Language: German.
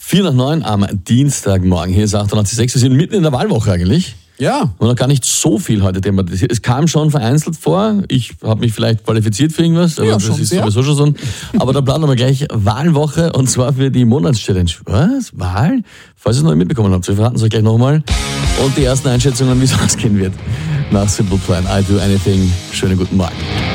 8:04 am Dienstagmorgen. Hier ist 88.6. Wir sind mitten in der Wahlwoche eigentlich. Ja. Und noch gar nicht so viel heute thematisiert. Es kam schon vereinzelt vor. Ich habe mich vielleicht qualifiziert für irgendwas, aber Ja, das schon ist sehr. sowieso schon so. Aber da planen wir gleich Wahlwoche und zwar für die Monatschallenge. Was? Wahl? Falls ihr es noch nicht mitbekommen habt, wir verraten es euch gleich nochmal. Und die ersten Einschätzungen, wie es ausgehen wird. Nach Simple Plan, I Do Anything. Schönen guten Morgen.